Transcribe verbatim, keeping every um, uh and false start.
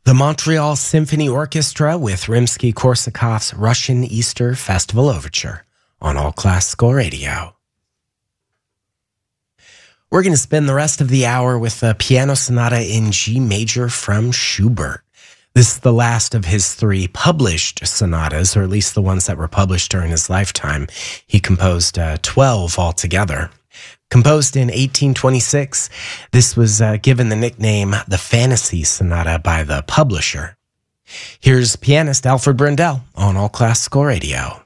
The Montreal Symphony Orchestra with Rimsky-Korsakov's Russian Easter Festival Overture on All Classical Radio. We're going to spend the rest of the hour with a piano sonata in G major from Schubert. This is the last of his three published sonatas, or at least the ones that were published during his lifetime. He composed uh, twelve altogether. Composed in eighteen twenty-six, this was uh, given the nickname the Fantasy Sonata by the publisher. Here's pianist Alfred Brendel on All Classical Radio.